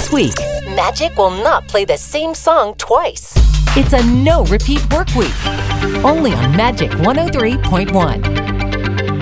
This week, Magic will not play the same song twice. it's a no-repeat work week. Only on Magic 103.1.